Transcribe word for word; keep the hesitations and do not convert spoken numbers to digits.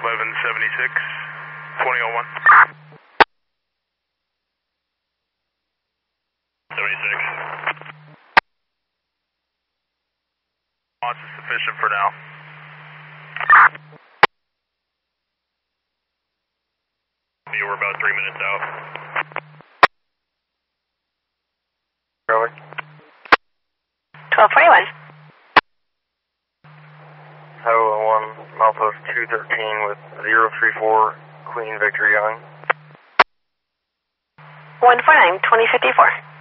eleven seventy-six, twenty oh one. seventy-six. Response is sufficient for now. We're about three minutes out. Really? twelve forty-one. Tower one, milepost two thirteen with zero three four, Queen Victor Young. one four nine, twenty fifty-four.